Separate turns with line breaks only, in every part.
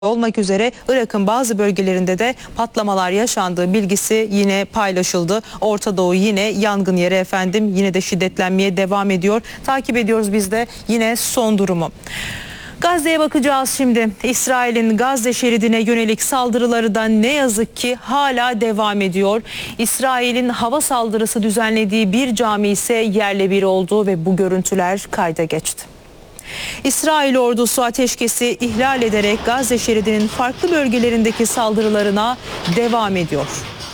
olmak üzere Irak'ın bazı bölgelerinde de patlamalar yaşandığı bilgisi yine paylaşıldı. Orta Doğu yine yangın yeri efendim, yine de şiddetlenmeye devam ediyor. Takip ediyoruz biz de yine son durumu. Gazze'ye bakacağız şimdi. İsrail'in Gazze şeridine yönelik saldırıları da ne yazık ki hala devam ediyor. İsrail'in hava saldırısı düzenlediği bir cami ise yerle bir oldu ve bu görüntüler kayda geçti. İsrail ordusu ateşkesi ihlal ederek Gazze şeridinin farklı bölgelerindeki saldırılarına devam ediyor.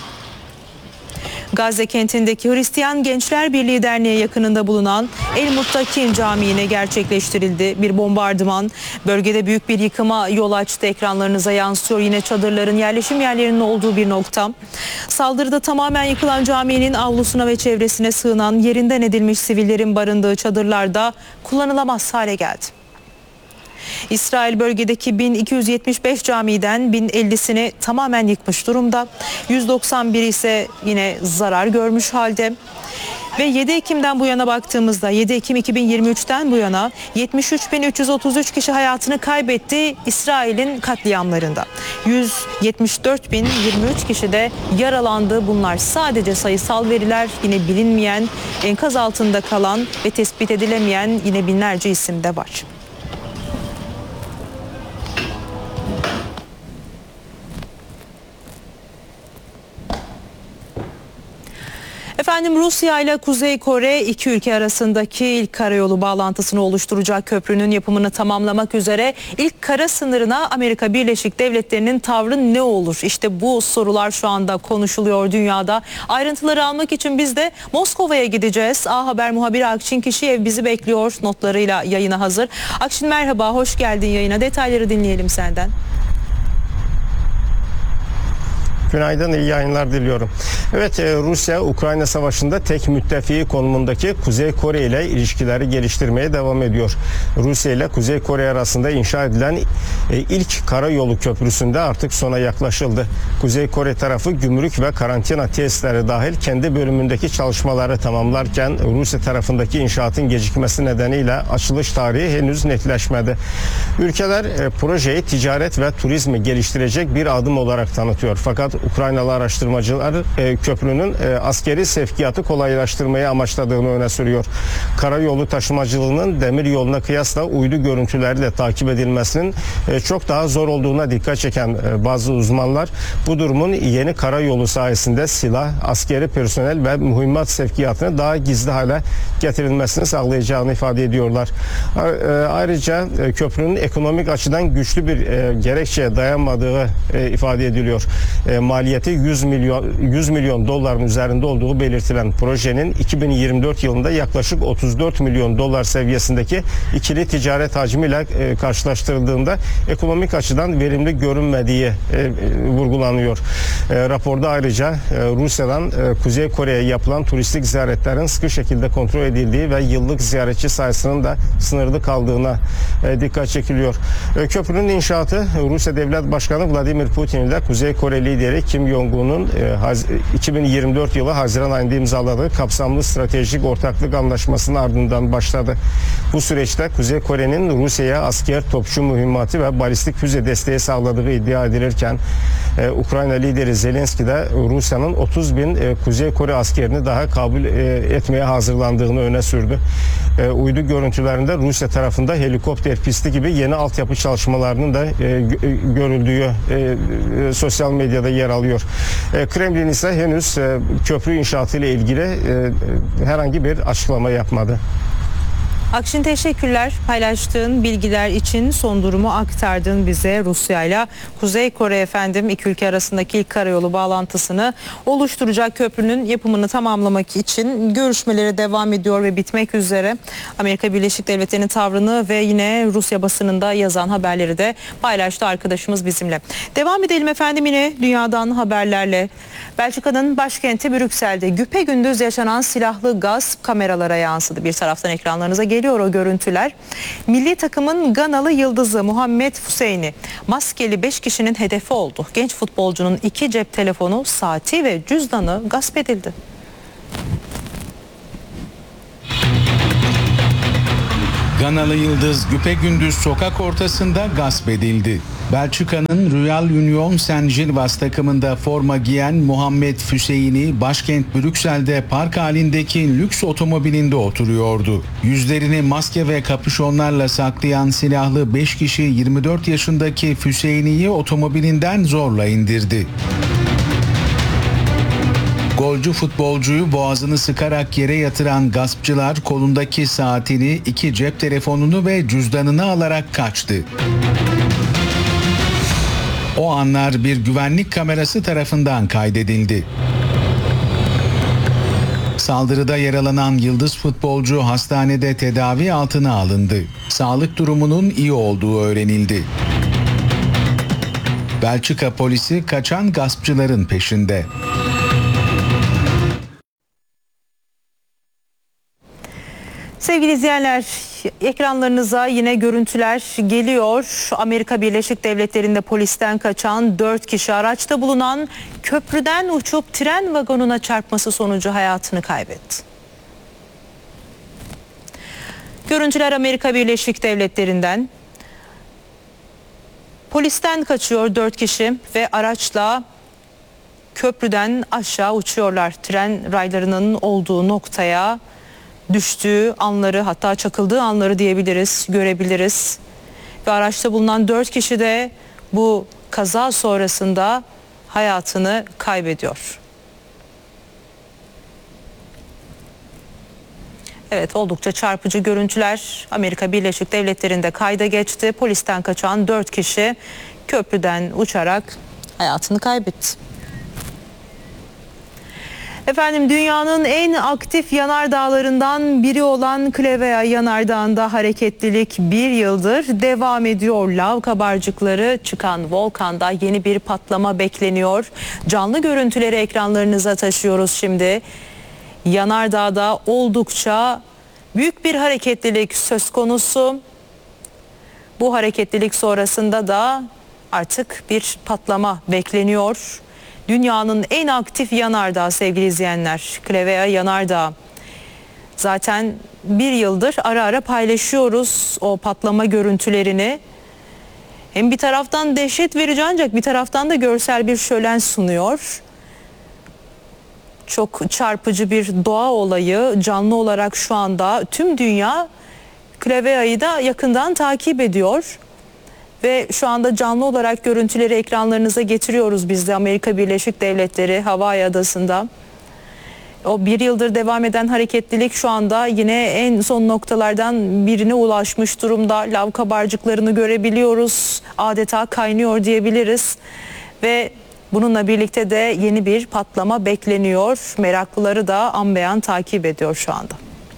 Gazze kentindeki Hristiyan Gençler Birliği Derneği yakınında bulunan El Muttakin Camii'ne gerçekleştirildi. Bir bombardıman bölgede büyük bir yıkıma yol açtı. Ekranlarınıza yansıyor yine çadırların, yerleşim yerlerinin olduğu bir nokta. Saldırıda tamamen yıkılan caminin avlusuna ve çevresine sığınan yerinden edilmiş sivillerin barındığı çadırlarda kullanılamaz hale geldi. İsrail bölgedeki 1275 camiden 1050'sini tamamen yıkmış durumda. 191 ise yine zarar görmüş halde. Ve 7 Ekim'den bu yana baktığımızda 7 Ekim 2023'ten bu yana 73.333 kişi hayatını kaybetti İsrail'in katliamlarında. 174.023 kişi de yaralandı. Bunlar sadece sayısal veriler, yine bilinmeyen, enkaz altında kalan ve tespit edilemeyen yine binlerce isim de var. Efendim, Rusya ile Kuzey Kore iki ülke arasındaki ilk karayolu bağlantısını oluşturacak köprünün yapımını tamamlamak üzere ilk kara sınırına Amerika Birleşik Devletleri'nin tavrı ne olur? İşte bu sorular şu anda konuşuluyor dünyada. Ayrıntıları almak için biz de Moskova'ya gideceğiz. A Haber muhabiri Akçin Kişiyev bizi bekliyor, notlarıyla yayına hazır. Akçin, merhaba, hoş geldin yayına. Detayları dinleyelim senden.
Günaydın, iyi yayınlar diliyorum. Evet, Rusya-Ukrayna savaşında tek müttefiği konumundaki Kuzey Kore ile ilişkileri geliştirmeye devam ediyor. Rusya ile Kuzey Kore arasında inşa edilen ilk karayolu köprüsünde artık sona yaklaşıldı. Kuzey Kore tarafı gümrük ve karantina tesisleri dahil kendi bölümündeki çalışmaları tamamlarken Rusya tarafındaki inşaatın gecikmesi nedeniyle açılış tarihi henüz netleşmedi. Ülkeler projeyi ticaret ve turizmi geliştirecek bir adım olarak tanıtıyor. Fakat Ukraynalı araştırmacılar köprünün askeri sevkiyatı kolaylaştırmayı amaçladığını öne sürüyor. Karayolu taşımacılığının demir yoluna kıyasla uydu görüntüleriyle takip edilmesinin çok daha zor olduğuna dikkat çeken bazı uzmanlar bu durumun yeni karayolu sayesinde silah, askeri personel ve mühimmat sevkiyatını daha gizli hale getirilmesini sağlayacağını ifade ediyorlar. Ayrıca köprünün ekonomik açıdan güçlü bir gerekçeye dayanmadığı ifade ediliyor. Maliyeti 100 milyon doların üzerinde olduğu belirtilen projenin 2024 yılında yaklaşık 34 milyon dolar seviyesindeki ikili ticaret hacmiyle karşılaştırıldığında ekonomik açıdan verimli görünmediği vurgulanıyor. Raporda ayrıca Rusya'dan Kuzey Kore'ye yapılan turistik ziyaretlerin sıkı şekilde kontrol edildiği ve yıllık ziyaretçi sayısının da sınırlı kaldığına dikkat çekiliyor. Köprünün inşaatı Rusya Devlet Başkanı Vladimir Putin ile Kuzey Kore lideri Kim Jong-un'un 2024 yılı Haziran ayında imzaladığı kapsamlı stratejik ortaklık anlaşmasının ardından başladı. Bu süreçte Kuzey Kore'nin Rusya'ya asker, topçu mühimmatı ve balistik füze desteği sağladığı iddia edilirken Ukrayna lideri Zelenski de Rusya'nın 30 bin Kuzey Kore askerini daha kabul etmeye hazırlandığını öne sürdü. Uydu görüntülerinde Rusya tarafında helikopter pisti gibi yeni altyapı çalışmalarının da görüldüğü sosyal medyada yer alıyor. Kremlin ise henüz köprü inşaatı ile ilgili herhangi bir açıklama yapmadı.
Akşin, teşekkürler paylaştığın bilgiler için, son durumu aktardın bize. Rusya ile Kuzey Kore efendim iki ülke arasındaki ilk karayolu bağlantısını oluşturacak köprünün yapımını tamamlamak için görüşmeleri devam ediyor ve bitmek üzere. Amerika Birleşik Devletleri'nin tavrını ve yine Rusya basınında yazan haberleri de paylaştı arkadaşımız bizimle. Devam edelim efendim yine dünyadan haberlerle. Belçika'nın başkenti Brüksel'de güpegündüz yaşanan silahlı gasp kameralara yansıdı. Bir taraftan ekranlarınıza geliyor o görüntüler. Milli takımın Ganalı yıldızı Muhammed Hüseyin'i maskeli 5 kişinin hedefi oldu. Genç futbolcunun 2 cep telefonu, saati ve cüzdanı gasp edildi.
Ganalı yıldız güpegündüz sokak ortasında gasp edildi. Belçika'nın Royal Union Saint-Gilloise takımında forma giyen Muhammed Füseyini başkent Brüksel'de park halindeki lüks otomobilinde oturuyordu. Yüzlerini maske ve kapüşonlarla saklayan silahlı 5 kişi 24 yaşındaki Füseyini'yi otomobilinden zorla indirdi. Golcü futbolcuyu boğazını sıkarak yere yatıran gaspçılar kolundaki saatini, 2 cep telefonunu ve cüzdanını alarak kaçtı. O anlar bir güvenlik kamerası tarafından kaydedildi. Saldırıda yaralanan yıldız futbolcu hastanede tedavi altına alındı. Sağlık durumunun iyi olduğu öğrenildi. Belçika polisi kaçan gaspçıların peşinde.
Sevgili izleyenler, ekranlarınıza yine görüntüler geliyor. Amerika Birleşik Devletleri'nde polisten kaçan 4 kişi araçta bulunan köprüden uçup tren vagonuna çarpması sonucu hayatını kaybetti. Görüntüler Amerika Birleşik Devletleri'nden. Polisten kaçıyor 4 kişi ve araçla köprüden aşağı uçuyorlar. Tren raylarının olduğu noktaya düştüğü anları, hatta çakıldığı anları diyebiliriz, görebiliriz. Ve araçta bulunan 4 kişi de bu kaza sonrasında hayatını kaybediyor. Evet, oldukça çarpıcı görüntüler Amerika Birleşik Devletleri'nde kayda geçti. Polisten kaçan 4 kişi köprüden uçarak hayatını kaybetti. Efendim, dünyanın en aktif yanardağlarından biri olan Kilauea yanardağında hareketlilik bir yıldır devam ediyor. Lav kabarcıkları çıkan volkanda yeni bir patlama bekleniyor. Canlı görüntüleri ekranlarınıza taşıyoruz şimdi. Yanardağda oldukça büyük bir hareketlilik söz konusu. Bu hareketlilik sonrasında da artık bir patlama bekleniyor. Dünyanın en aktif yanardağı sevgili izleyenler, Kilauea yanardağı. Zaten bir yıldır ara ara paylaşıyoruz o patlama görüntülerini. Hem bir taraftan dehşet verici ancak bir taraftan da görsel bir şölen sunuyor. Çok çarpıcı bir doğa olayı, canlı olarak şu anda tüm dünya Kilauea'yı da yakından takip ediyor. Ve şu anda canlı olarak görüntüleri ekranlarınıza getiriyoruz biz de Amerika Birleşik Devletleri Hawaii Adası'nda. O bir yıldır devam eden hareketlilik şu anda yine en son noktalardan birine ulaşmış durumda. Lav kabarcıklarını görebiliyoruz. Adeta kaynıyor diyebiliriz. Ve bununla birlikte de yeni bir patlama bekleniyor. Meraklıları da an be an takip ediyor şu anda.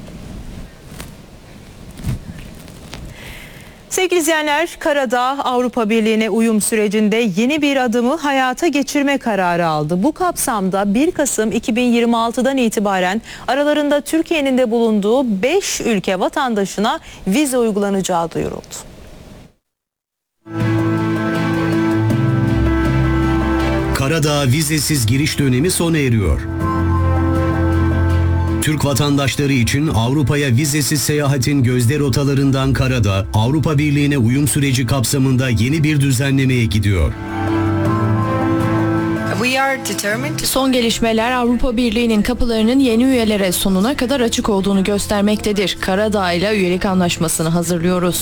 Sevgili izleyenler, Karadağ Avrupa Birliği'ne uyum sürecinde yeni bir adımı hayata geçirme kararı aldı. Bu kapsamda 1 Kasım 2026'dan itibaren aralarında Türkiye'nin de bulunduğu 5 ülke vatandaşına vize uygulanacağı duyuruldu.
Karadağ vizesiz giriş dönemi sona eriyor. Türk vatandaşları için Avrupa'ya vizesiz seyahatin gözde rotalarından Karadağ, Avrupa Birliği'ne uyum süreci kapsamında yeni bir düzenlemeye gidiyor.
Son gelişmeler Avrupa Birliği'nin kapılarının yeni üyelere sonuna kadar açık olduğunu göstermektedir. Karadağ ile üyelik anlaşmasını hazırlıyoruz.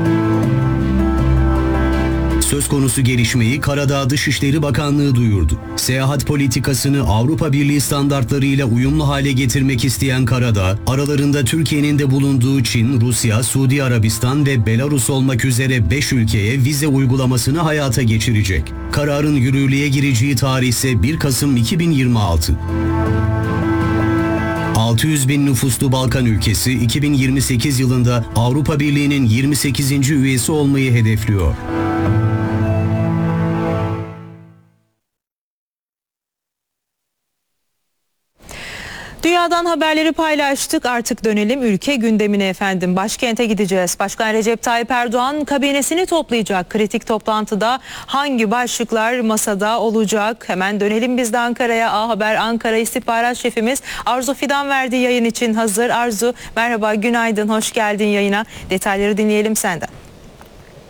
Söz konusu gelişmeyi Karadağ Dışişleri Bakanlığı duyurdu. Seyahat politikasını Avrupa Birliği standartlarıyla uyumlu hale getirmek isteyen Karadağ, aralarında Türkiye'nin de bulunduğu Çin, Rusya, Suudi Arabistan ve Belarus olmak üzere 5 ülkeye vize uygulamasını hayata geçirecek. Kararın yürürlüğe gireceği tarih ise 1 Kasım 2026. 600 bin nüfuslu Balkan ülkesi 2028 yılında Avrupa Birliği'nin 28. üyesi olmayı hedefliyor.
Dünyadan haberleri paylaştık. Artık dönelim ülke gündemine efendim. Başkente gideceğiz. Başkan Recep Tayyip Erdoğan kabinesini toplayacak. Kritik toplantıda hangi başlıklar masada olacak? Hemen dönelim biz de Ankara'ya. A Haber Ankara İstihbarat Şefimiz Arzu Fidan verdiği yayın için hazır. Arzu, merhaba, günaydın, hoş geldin yayına. Detayları dinleyelim senden.